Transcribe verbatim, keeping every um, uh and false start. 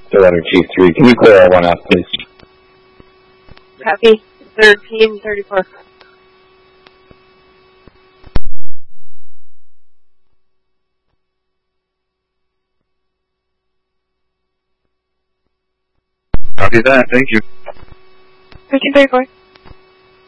Surrender Chief three. Can you clear our one out, please? Copy. thirteen thirty-four. Copy that. Thank you. thirteen thirty-four.